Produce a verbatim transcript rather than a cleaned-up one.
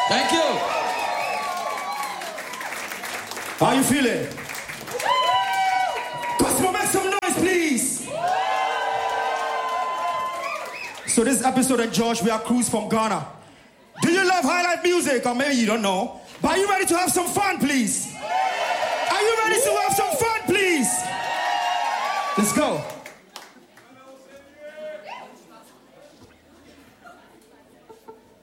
Thank you. How you feeling? Cosmo, make some noise, please. So this episode of George, we are Cruise from Ghana. Do you love high life music? Or maybe you don't know. But are you ready to have some fun, please? Are you ready to have some fun, please? Let's go.